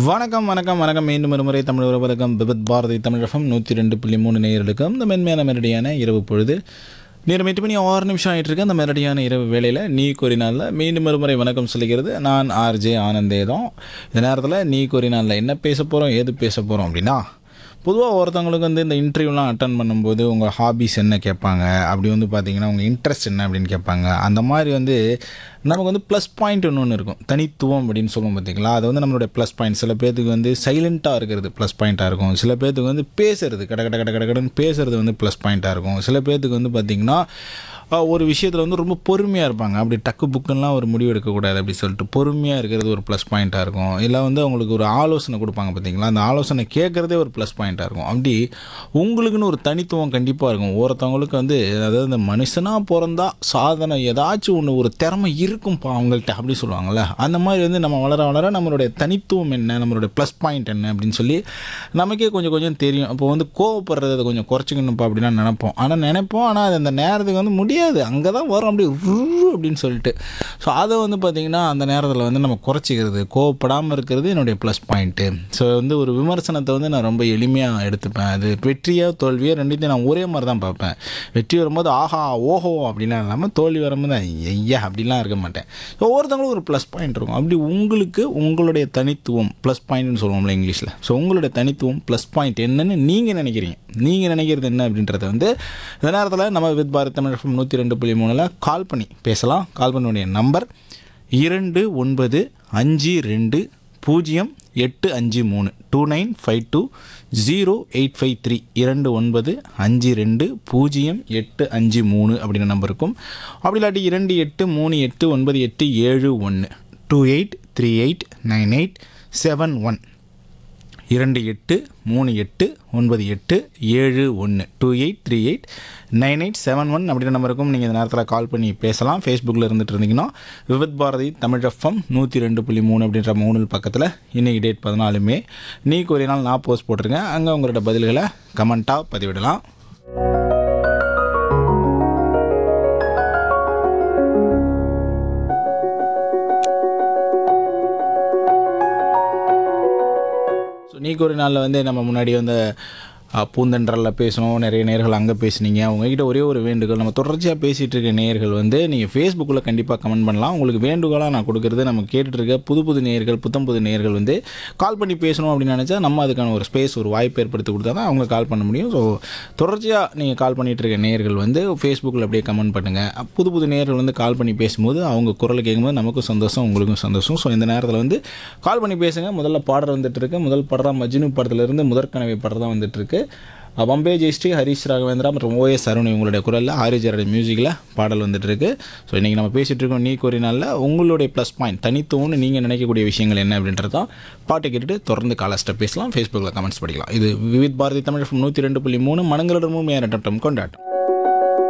வணக்கம் வணக்கம் வணக்கம். மீண்டும் ஒரு முறை தமிழ் உறவகம் விபத் பாரதி தமிழகம் 102.3 நேயர்களுக்கும் இந்த மென்மையான மெரடியான இரவு பொழுது நேரம் 8 மணி 6 நிமிஷம் ஆகிட்டு இருக்கு. அந்த மெரடியான இரவு வேளையில் நீ கூறினால மீண்டும் ஒரு முறை வணக்கம் சொல்லிக்கிறது நான் ஆர்ஜே ஆனந்தே தான். இந்த நேரத்தில் நீ கூறினால என்ன பேச போகிறோம் ஏது பேச போகிறோம் அப்படின்னா, பொதுவாக ஒருத்தவங்களுக்கு இந்த இன்டர்வியூலாம் அட்டன் பண்ணும்போது உங்கள் ஹாபிஸ் என்ன கேட்பாங்க, அப்படி பார்த்திங்கன்னா உங்கள் இன்ட்ரெஸ்ட் என்ன அப்படின்னு கேட்பாங்க. அந்த மாதிரி நமக்கு ப்ளஸ் பாயிண்ட் ஒன்று இருக்கும், தனித்துவம் அப்படின்னு சொல்லுவோம் பார்த்திங்களா. அது நம்மளுடைய ப்ளஸ் பாயிண்ட். சில பேர்த்துக்கு சைலண்ட்டாக இருக்கிறது ப்ளஸ் பாயிண்ட்டாக இருக்கும். சில பேர்த்துக்கு பேசுறது கடன்னு பேசுறது ப்ளஸ் பாயிண்ட்டாக இருக்கும். சில பேர்த்துக்கு பார்த்திங்கன்னா ஒரு விஷயத்தில் ரொம்ப பொறுமையாக இருப்பாங்க. அப்படி டக்கு புக்குன்னெலாம் ஒரு முடிவு எடுக்கக்கூடாது அப்படி சொல்லிட்டு பொறுமையாக இருக்கிறது ஒரு ப்ளஸ் பாயிண்ட்டாக இருக்கும். இல்லை அவங்களுக்கு ஒரு ஆலோசனை கொடுப்பாங்க பார்த்திங்களா, அந்த ஆலோசனை கேட்குறதே ஒரு ப்ளஸ் பாயிண்ட்டாக இருக்கும். அப்படி உங்களுக்குன்னு ஒரு தனித்துவம் கண்டிப்பாக இருக்கும். ஒருத்தவங்களுக்கு அதாவது இந்த மனுஷனாக பிறந்தா சாதனை ஏதாச்சும் ஒன்று ஒரு திறமை இருக்கும்ப்பா அவங்கள்ட்ட அப்படி சொல்லுவாங்கள்ல. அந்த மாதிரி நம்ம வளர வளர நம்மளுடைய தனித்துவம் என்ன, நம்மளுடைய ப்ளஸ் பாயிண்ட் என்ன அப்படின்னு சொல்லி நமக்கே கொஞ்சம் கொஞ்சம் தெரியும். அப்போ கோவப்படுறதை கொஞ்சம் குறைச்சிக்கணும்ப்பா அப்படின்னா நினைப்போம். ஆனால் அது அந்த நேரத்துக்கு முடியாது, அங்கே தான் வரும் அப்படி அப்படின்னு சொல்லிட்டு. ஸோ அதை பார்த்திங்கன்னா அந்த நேரத்தில் நம்ம குறைச்சிக்கிறது, கோவப்படாமல் இருக்கிறது என்னுடைய ப்ளஸ் பாயிண்ட்டு. ஸோ ஒரு விமர்சனத்தை நான் ரொம்ப எளிமையாக எடுத்துப்பேன். அது வெற்றியோ தோல்வியோ ரெண்டுத்தையும் நான் ஒரே மாதிரி தான் பார்ப்பேன். வெற்றி வரும்போது ஆஹா ஓஹோ அப்படிலாம் இல்லாமல், தோல்வி வரும்போது ஐயா அப்படிலாம் இருக்க மாட்டேன். ஸோ ஒவ்வொருத்தவங்களும் ஒரு ப்ளஸ் பாயிண்ட் இருக்கும். அப்படி உங்களுக்கு உங்களுடைய தனித்துவம் ப்ளஸ் பாயிண்ட்னு சொல்லுவோம்ல இங்கிலீஷில். ஸோ உங்களுடைய தனித்துவம் ப்ளஸ் பாயிண்ட் என்னன்னு நீங்கள் நினைக்கிறது என்ன அப்படின்றத இந்த நேரத்தில் நம்ம வித் பாரத் தமிழ் 102.3 கால் பண்ணி பேசலாம். கால் பண்ணுடைய நம்பர் 29520853 29520853 29520853 அப்படின்ற நம்பர் இருக்கும். அப்படி இல்லாட்டி 28389887 28389871 28389887 28389871 அப்படின்ற நம்பருக்கும் நீங்கள் இந்த நேரத்தில் கால் பண்ணி பேசலாம். ஃபேஸ்புக்கில் இருந்துட்டு இருந்தீங்கன்னா விபத் பாரதி தமிழ் எஃப்எம் 102.3 அப்படின்ற மூணு பக்கத்தில் இன்றைக்கி டேட் 14 மே நீ ஒரு நாள் நான் போஸ்ட் போட்டிருக்கேன். அங்கே உங்களோட பதில்களை கமெண்ட்டாக பதிவிடலாம். நீக்கு ஒரு நாளில் நம்ம முன்னாடி பூந்தென்றலில் பேசணும், நிறைய நேர்கள் அங்கே பேசுனீங்க. அவங்ககிட்ட ஒரே ஒரு வேண்டுகோள், நம்ம தொடர்ச்சியாக பேசிகிட்டு இருக்க நேர்கள் நீங்கள் ஃபேஸ்புக்கில் கண்டிப்பாக கமெண்ட் பண்ணலாம். உங்களுக்கு வேண்டுகோளாக நான் கொடுக்குறது, நம்ம கேட்டுட்ருக்க புது நேர்கள் புது நேர்கள் கால் பண்ணி பேசணும் அப்படின்னு நினச்சா நம்ம அதுக்கான ஒரு ஸ்பேஸ், ஒரு வாய்ப்பு ஏற்படுத்தி கொடுத்தா தான் அவங்க கால் பண்ண முடியும். ஸோ தொடர்ச்சியாக நீங்கள் கால் பண்ணிகிட்டு இருக்க நேர்கள் ஃபேஸ்புக்கில் அப்படியே கமெண்ட் பண்ணுங்கள். புது நேர்கள் கால் பண்ணி பேசும்போது அவங்க குரலை கேட்கும்போது நமக்கும் சந்தோஷம், உங்களுக்கும் சந்தோஷம். ஸோ இந்த நேரத்தில் கால் பண்ணி பேசுங்க. முதல்ல பாடல் வந்துட்டுருக்கு. முதல் படம் மஜ்னு படத்துலேருந்து முதற்கனவை படம் தான் வந்துட்டுருக்கு. பம்பே ஜெயஸ்ரீ, ஹரிஷ் ராகவேந்திரா மற்றும் OS அருண் இவங்களுடைய குரலில் ஆரிஜரோட மியூசிக்கில் பாடல் வந்துட்டுருக்கு. ஸோ இன்றைக்கி நம்ம பேசிகிட்டு இருக்கோம் நீ கூறினால உங்களுடைய ப்ளஸ் பாயிண்ட் தனித்துவம்னு நீங்கள் நினைக்கக்கூடிய விஷயங்கள் என்ன அப்படின்றதான் பாட்டு கேட்டுட்டு தொடர்ந்து காலஸ்ட்டை பேசலாம். ஃபேஸ்புக்கில் கமெண்ட்ஸ் படிக்கலாம். இது விவித் பாரதி தமிழ் 102.3 மனங்களுடன் கொண்டாட்டம்.